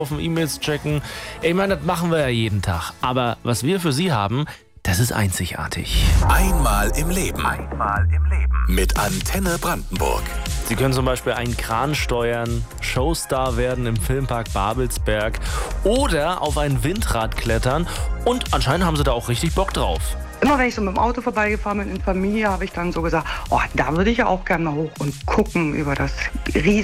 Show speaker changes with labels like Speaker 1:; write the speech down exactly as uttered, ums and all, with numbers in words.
Speaker 1: auf dem E-Mails checken. Ich meine, das machen wir ja jeden Tag. Aber was wir für Sie haben, das ist einzigartig.
Speaker 2: Einmal im Leben. Einmal im Leben. Mit Antenne Brandenburg.
Speaker 1: Sie können zum Beispiel einen Kran steuern, Showstar werden im Filmpark Babelsberg oder auf ein Windrad klettern. Und anscheinend haben Sie da auch richtig Bock drauf.
Speaker 3: Immer wenn ich so mit dem Auto vorbeigefahren bin in Familie, habe ich dann so gesagt, oh, da würde ich ja auch gerne mal hoch und gucken über das riesige